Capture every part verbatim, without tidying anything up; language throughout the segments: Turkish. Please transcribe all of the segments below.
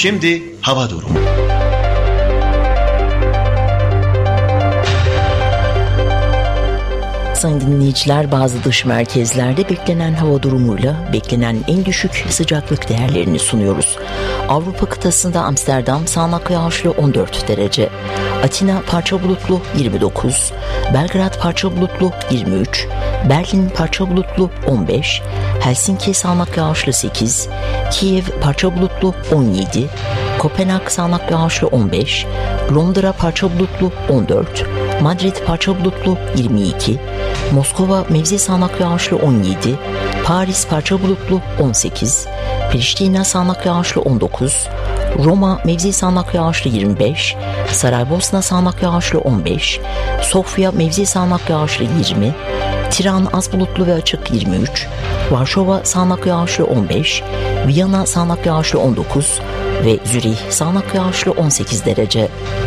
Şimdi hava durumu. Sayın dinleyiciler, bazı dış merkezlerde beklenen hava durumuyla beklenen en düşük sıcaklık değerlerini sunuyoruz. Avrupa kıtasında Amsterdam sağanak yağışlı on dört derece, Atina parça bulutlu yirmi dokuz, Belgrad parça bulutlu yirmi üç, Berlin parça bulutlu on beş, Helsinki sağanak yağışlı sekiz, Kiev parça bulutlu on yedi, Kopenhag sağanak yağışlı on beş, Londra parça bulutlu on dört, Madrid parça bulutlu yirmi iki, Moskova mevzi sağanak yağışlı on yedi, Paris parça bulutlu on sekiz, Priştina sağanak yağışlı on dokuz, Roma mevzi sağanak yağışlı yirmi beş, Saraybosna sağanak yağışlı on beş, Sofya mevzi sağanak yağışlı yirmi, Tiran az bulutlu ve açık yirmi üç, Varşova sağanak yağışlı on beş, Viyana sağanak yağışlı on dokuz ve Zürih sağanak yağışlı on sekiz derece.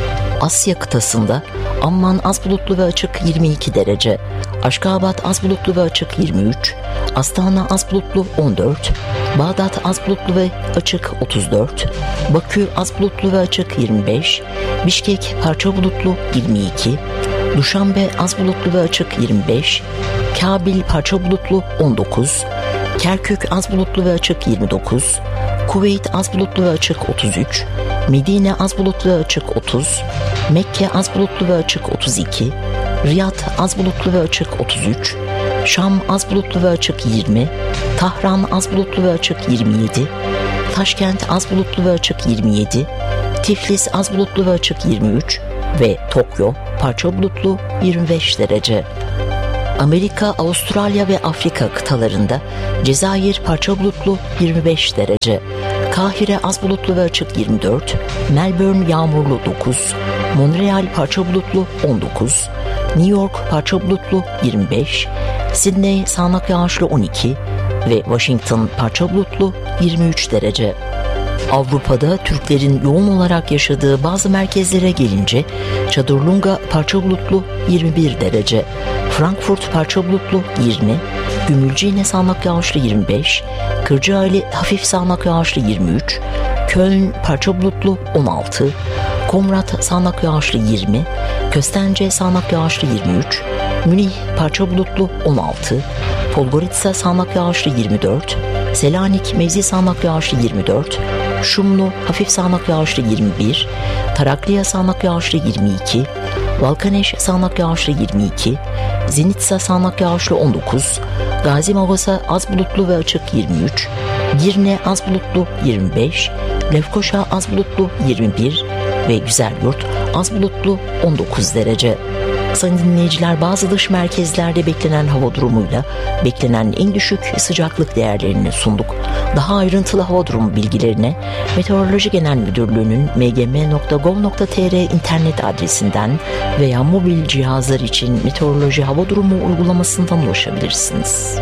Asya kıtasında Amman az bulutlu ve açık yirmi iki derece, Aşkabat az bulutlu ve açık yirmi üç, Astana az bulutlu on dört, Bağdat az bulutlu ve açık otuz dört, Bakü az bulutlu ve açık yirmi beş, Bişkek parça bulutlu yirmi iki, Duşanbe az bulutlu ve açık yirmi beş, Kabil parça bulutlu on dokuz, Kerkük az bulutlu ve açık yirmi dokuz, Kuveyt az bulutlu ve açık otuz üç, Medine az bulutlu ve açık otuz, Mekke az bulutlu ve açık otuz iki, Riyad az bulutlu ve açık otuz üç, Şam az bulutlu ve açık yirmi, Tahran az bulutlu ve açık yirmi yedi, Taşkent az bulutlu ve açık yirmi yedi, Tiflis az bulutlu ve açık yirmi üç ve Tokyo parça bulutlu yirmi beş derece. Amerika, Avustralya ve Afrika kıtalarında Cezayir parça bulutlu yirmi beş derece, Kahire az bulutlu ve açık yirmi dört, Melbourne yağmurlu dokuz, Montreal parça bulutlu on dokuz, New York parça bulutlu yirmi beş, Sydney sağanak yağışlı on iki ve Washington parça bulutlu yirmi üç derece. Avrupa'da Türklerin yoğun olarak yaşadığı bazı merkezlere gelince Çadırlunga parça bulutlu yirmi bir derece, Frankfurt parça bulutlu yirmi, Gümülcine sağanak yağışlı yirmi beş, Kırcaali hafif sağanak yağışlı yirmi üç, Köln parça bulutlu on altı, Komrat sağanak yağışlı yirmi, Köstence sağanak yağışlı yirmi üç, Münih parça bulutlu on altı, Podgorica sağanak yağışlı yirmi dört, Selanik mevzi sağanak yağışlı yirmi dört, Şumlu hafif sağanak yağışlı yirmi bir, Tarakliya sağanak yağışlı yirmi iki, Valkaneş sağanak yağışlı yirmi iki, Zenitsa sağanak yağışlı on dokuz, Gazi Magosa az bulutlu ve açık yirmi üç, Girne az bulutlu yirmi beş, Lefkoşa az bulutlu yirmi bir ve Güzelyurt az bulutlu on dokuz derece. Sayın dinleyiciler, bazı dış merkezlerde beklenen hava durumuyla beklenen en düşük sıcaklık değerlerini sunduk. Daha ayrıntılı hava durumu bilgilerine Meteoroloji Genel Müdürlüğü'nün m g m nokta gov nokta t r internet adresinden veya mobil cihazlar için meteoroloji hava durumu uygulamasından ulaşabilirsiniz.